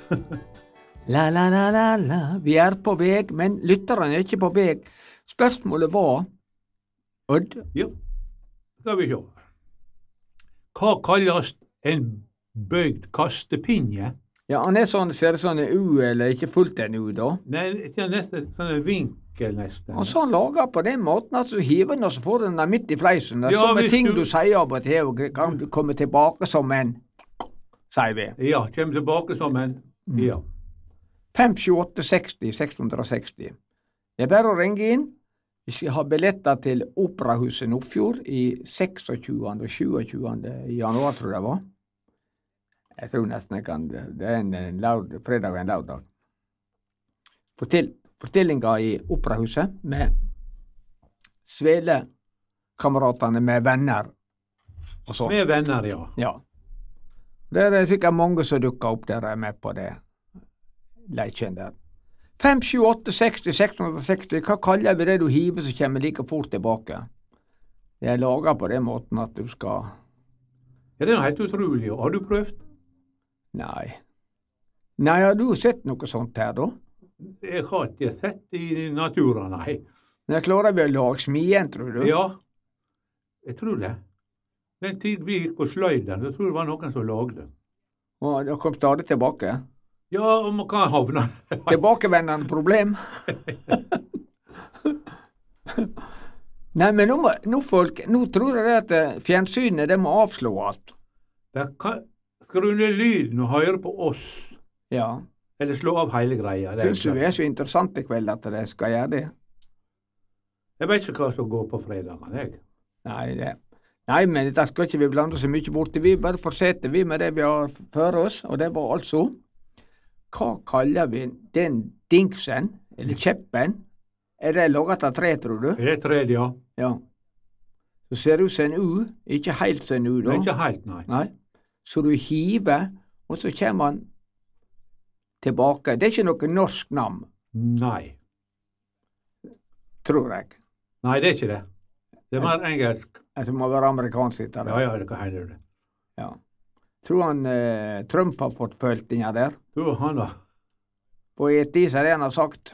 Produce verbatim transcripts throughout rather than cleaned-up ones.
La, la, la, la, la, vi er på vei, men lytteren er ikke på vei. Spørsmålet var, Odd? Ja, skal vi se. Hva kalles en bøyd kastepinje? Ja, han er sånn, ser det sånn en U, eller ikke fullt en U da? Nei, det er nesten sånn en vinkel nesten. Og så han lager på den måten at du hiver den, og så får du den der midt i fleisen. Det er Ja, sånne hvis ting du- du sier av og til, og kan du komme tilbake som en, sier vi. Ja, kommer tilbake som en, ja. fem sju åtte seksti seks seksti. Det er bare å ringe inn. Vi skal ha billetter til Operahuset Nordfjord i seksogtjugende og sjuogtjugende januar, tror jeg det var. Jeg tror nesten jeg kan, det er en, en laud, fredag og en laudag. Fortell, fortellinga i Operahuset med Svele-kameratene med venner og sånn. Med venner, ja. Ja. Det er sikkert mange som dukker opp der og er med på det leiken der. fem sju åtte seksti seks seksti, hva kaller vi det du hiver som kommer like fort tilbake? Det er laget på den måten at du skal... Ja, det er noe helt utrolig. Har du prøvd? Nei. Nei, har du sett noe sånt her da? Jeg har ikke sett i naturen, nei. Men jeg klarer vi å lage smien, tror du? Ja, jeg tror det. Den tid vi gikk på sløyden, jeg tror det var noen som lagde det. Og det kom stadig tilbake. Ja, og man kan havne. Tilbakevendende problem. Nei, men nå, må, nå, folk, nå tror jeg at eh, fjernsynet, det må avslå alt. Det kan skru ned lyden og høre på oss, Ja. eller slå av hele greia. Det er Syns du vi klart. er så interessant i kveld at det skal gjøre det? Jeg vet ikke hva som går på fredagen, jeg. Nei, det. Nei, men dette skal ikke vi blande så mye borti. Vi bare fortsetter vi med det vi har for oss, og det var altså, hva kaller vi den dingsen, eller kjeppen? Er det laget av tre, tror du? Det er tredje, ja. Ja. Så ser det ut som en U, ikke helt som en U Det da. er ikke helt, nei. Nei. Så du hiver, og så kommer han tilbake. Det er ikke noe norsk navn, Nei. tror jeg. Nei, det er ikke det. Det er mer engelsk. Det må være amerikansk. Dette, Ja, ja, det kan hende det. Ja. Tror han eh, Trump har fått følt den her der? Du, han da. På et is er det han har sagt.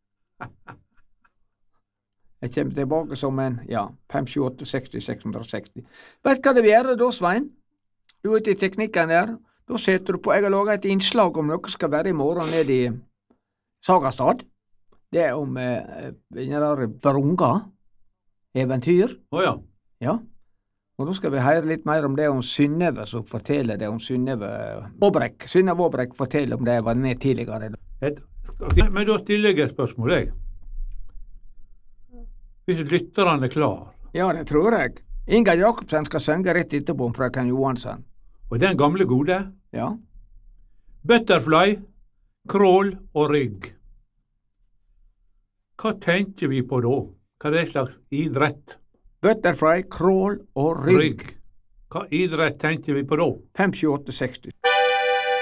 Jeg kommer tilbake som en, ja, fem sju åtte seksti seks seksti. Vet du hva det vil gjøre da, Svein? Du er ute i teknikken der. Da setter du på, jeg har laget et innslag om noe skal være i morgen nede i Sagastad. Det er om eh, den der Vrunga eventyr. Å ja. Ja. Og da skal vi høre litt mer om det om Synnøve, som forteller det om Synnøve Aabrekk. Synnøve Aabrekk forteller om det jeg var med tidligere. Et, men da stiller jeg et spørsmål, jeg. Hvis lytteren er klar, Ja, det tror jeg. Ingar Jacobsen skal synge rett etterpå om frøken Johansen. og den gamle gode, Ja. butterfly, krål og rygg. Hva tenker vi på da? Hva er det slags idrett? Butterfly, krål og rygg. Rygg. Hva idrett tenker vi på da? fem sju åtte seksti.